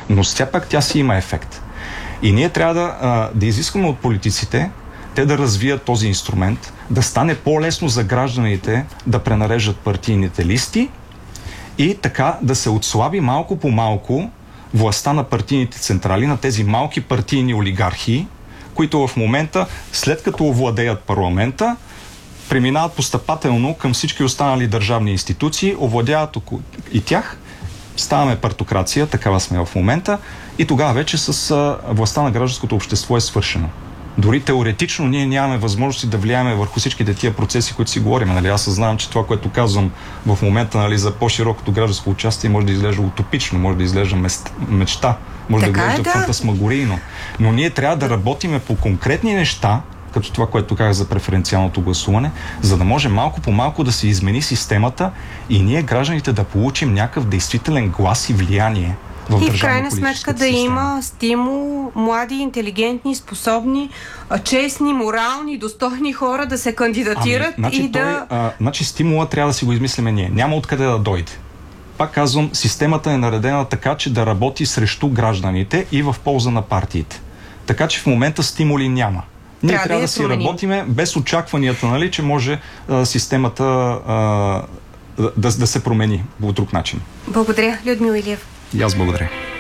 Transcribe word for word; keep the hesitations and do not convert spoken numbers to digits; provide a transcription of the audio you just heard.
Но все пак тя си има ефект. И ние трябва да, а, да изискаме от политиците те да развият този инструмент, да стане по-лесно за гражданите да пренареждат партийните листи и така да се отслаби малко по малко властта на партийните централи, на тези малки партийни олигархии, които в момента, след като овладеят парламента, преминават постъпателно към всички останали държавни институции, овладяват и тях, ставаме партокрация, такава сме в момента, и тогава вече с а, властта на гражданското общество е свършено. Дори теоретично ние нямаме възможности да влияеме върху всичките тия процеси, които си говорим. Нали? Аз съзнавам, че това, което казвам в момента, нали, за по-широкото гражданско участие, може да изглежда утопично, може да изглежда мечта, може така да изглежда да. фантасмагорийно. Но ние трябва да работиме по конкретни неща, като това, което казах за преференциалното гласуване, за да може малко по малко да се измени системата и ние, гражданите, да получим някакъв действителен глас и влияние. И в крайна сметка да система. Има стимул млади, интелигентни, способни, честни, морални, достойни хора да се кандидатират. Ами, значи и той, да... А, значи стимула трябва да си го измислиме ние. Няма откъде да дойде. Пак казвам, системата е наредена така, че да работи срещу гражданите и в полза на партиите. Така че в момента стимули няма. Ние трябва, трябва да, да си променим. Работиме без очакванията, нали, че може а, системата а, да, да се промени по друг начин. Благодаря, Людмил Илиев. И аз благодаря.